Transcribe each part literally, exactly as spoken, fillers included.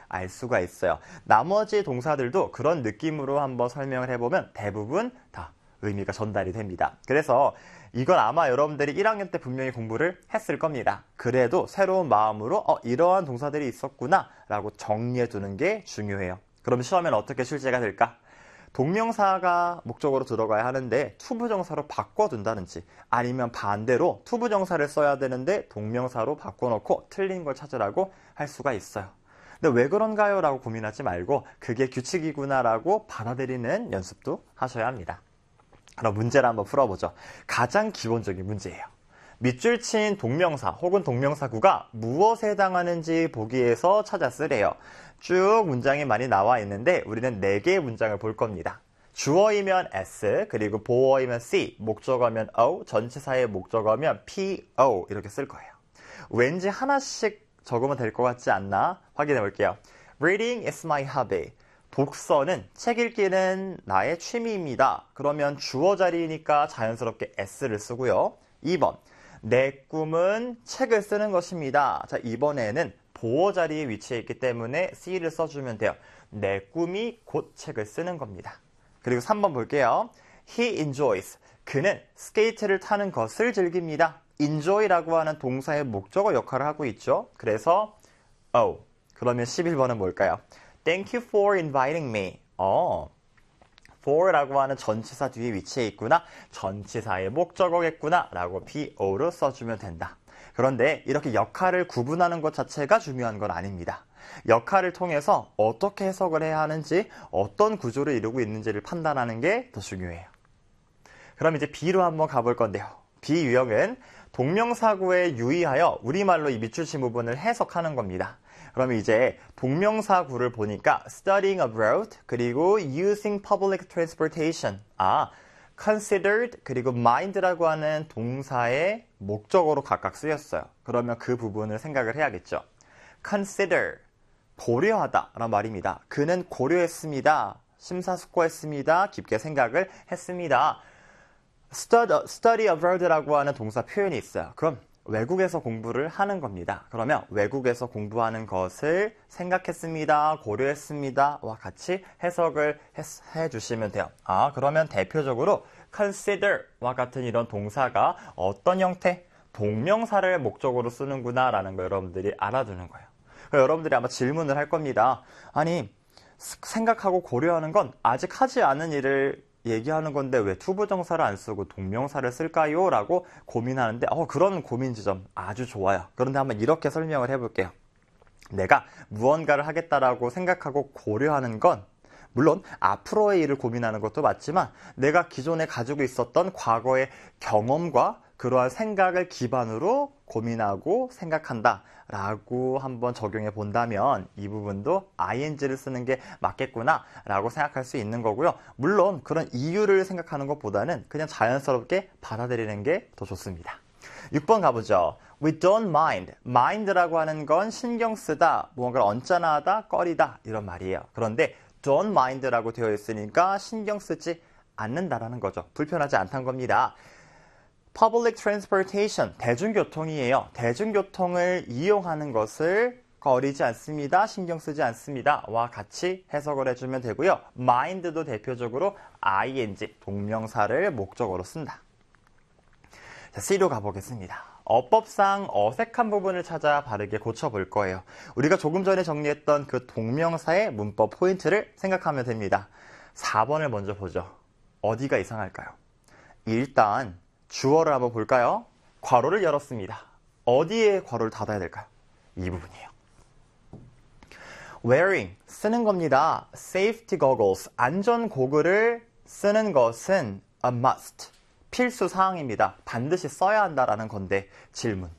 알 수가 있어요. 나머지 동사들도 그런 느낌으로 한번 설명을 해보면 대부분 다 의미가 전달이 됩니다. 그래서 이건 아마 여러분들이 일 학년 때 분명히 공부를 했을 겁니다. 그래도 새로운 마음으로 어, 이러한 동사들이 있었구나 라고 정리해 두는 게 중요해요. 그럼 시험에는 어떻게 출제가 될까? 동명사가 목적으로 들어가야 하는데 투부정사로 바꿔둔다든지 아니면 반대로 투부정사를 써야 되는데 동명사로 바꿔놓고 틀린 걸 찾으라고 할 수가 있어요. 근데 왜 그런가요? 라고 고민하지 말고 그게 규칙이구나 라고 받아들이는 연습도 하셔야 합니다. 그럼 문제를 한번 풀어보죠. 가장 기본적인 문제예요. 밑줄 친 동명사 혹은 동명사구가 무엇에 해당하는지 보기에서 찾아 쓰래요. 쭉 문장이 많이 나와 있는데 우리는 네 개의 문장을 볼 겁니다. 주어이면 S, 그리고 보어이면 C, 목적어면 O, 전치사의 목적어면 P, O 이렇게 쓸 거예요. 왠지 하나씩 적으면 될 것 같지 않나? 확인해 볼게요. Reading is my hobby. 독서는 책 읽기는 나의 취미입니다. 그러면 주어 자리니까 자연스럽게 S를 쓰고요. 이 번, 내 꿈은 책을 쓰는 것입니다. 자, 이번에는 보어 자리에 위치해 있기 때문에 C를 써주면 돼요. 내 꿈이 곧 책을 쓰는 겁니다. 그리고 삼 번 볼게요. He enjoys. 그는 스케이트를 타는 것을 즐깁니다. enjoy라고 하는 동사의 목적어 역할을 하고 있죠. 그래서 O. 그러면 십일 번은 뭘까요? Thank you for inviting me. 어, for라고 하는 전치사 뒤에 위치해 있구나. 전치사의 목적어겠구나. 라고 피오로 써주면 된다. 그런데 이렇게 역할을 구분하는 것 자체가 중요한 건 아닙니다. 역할을 통해서 어떻게 해석을 해야 하는지, 어떤 구조를 이루고 있는지를 판단하는 게 더 중요해요. 그럼 이제 B로 한번 가볼 건데요. B 유형은 동명사구에 유의하여 우리말로 이 밑줄 친 부분을 해석하는 겁니다. 그럼 이제 동명사구를 보니까 studying abroad 그리고 using public transportation 아 considered 그리고 mind라고 하는 동사의 목적어로 각각 쓰였어요. 그러면 그 부분을 생각을 해야겠죠. consider 고려하다 라는 말입니다. 그는 고려했습니다. 심사숙고했습니다. 깊게 생각을 했습니다. study, study abroad라고 하는 동사 표현이 있어요. 그럼 외국에서 공부를 하는 겁니다. 그러면 외국에서 공부하는 것을 생각했습니다. 고려했습니다. 와 같이 해석을 해주시면 돼요. 아, 그러면 대표적으로 consider와 같은 이런 동사가 어떤 형태? 동명사를 목적으로 쓰는구나 라는 거 여러분들이 알아두는 거예요. 여러분들이 아마 질문을 할 겁니다. 아니, 생각하고 고려하는 건 아직 하지 않은 일을 얘기하는 건데 왜 투부정사를 안 쓰고 동명사를 쓸까요? 라고 고민하는데 어, 그런 고민 지점 아주 좋아요. 그런데 한번 이렇게 설명을 해볼게요. 내가 무언가를 하겠다라고 생각하고 고려하는 건 물론 앞으로의 일을 고민하는 것도 맞지만 내가 기존에 가지고 있었던 과거의 경험과 그러한 생각을 기반으로 고민하고 생각한다 라고 한번 적용해 본다면 이 부분도 아이엔지를 쓰는 게 맞겠구나 라고 생각할 수 있는 거고요. 물론 그런 이유를 생각하는 것보다는 그냥 자연스럽게 받아들이는 게 더 좋습니다. 육 번 가보죠. We don't mind. mind라고 하는 건 신경 쓰다, 무언가를 언짢아 하다, 꺼리다 이런 말이에요. 그런데 don't mind라고 되어 있으니까 신경 쓰지 않는다라는 거죠. 불편하지 않다는 겁니다. Public transportation, 대중교통이에요. 대중교통을 이용하는 것을 꺼리지 않습니다. 신경 쓰지 않습니다. 와 같이 해석을 해주면 되고요. mind도 대표적으로 아이엔지, 동명사를 목적어로 쓴다. 자, C로 가보겠습니다. 어법상 어색한 부분을 찾아 바르게 고쳐볼 거예요. 우리가 조금 전에 정리했던 그 동명사의 문법 포인트를 생각하면 됩니다. 사 번을 먼저 보죠. 어디가 이상할까요? 일단 주어를 한번 볼까요? 괄호를 열었습니다. 어디에 괄호를 닫아야 될까요? 이 부분이에요. wearing, 쓰는 겁니다. safety goggles, 안전 고글을 쓰는 것은 a must, 필수 사항입니다. 반드시 써야 한다라는 건데 질문.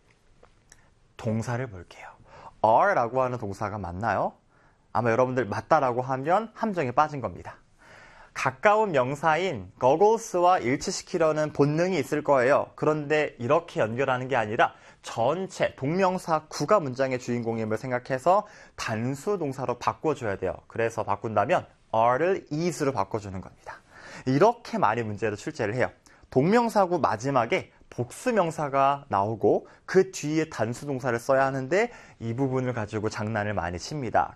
동사를 볼게요. are라고 하는 동사가 맞나요? 아마 여러분들 맞다라고 하면 함정에 빠진 겁니다. 가까운 명사인 goggles와 일치시키려는 본능이 있을 거예요. 그런데 이렇게 연결하는 게 아니라 전체 동명사 구가 문장의 주인공임을 생각해서 단수 동사로 바꿔줘야 돼요. 그래서 바꾼다면 are를 is로 바꿔주는 겁니다. 이렇게 많이 문제로 출제를 해요. 동명사구 마지막에 복수명사가 나오고 그 뒤에 단수 동사를 써야 하는데 이 부분을 가지고 장난을 많이 칩니다.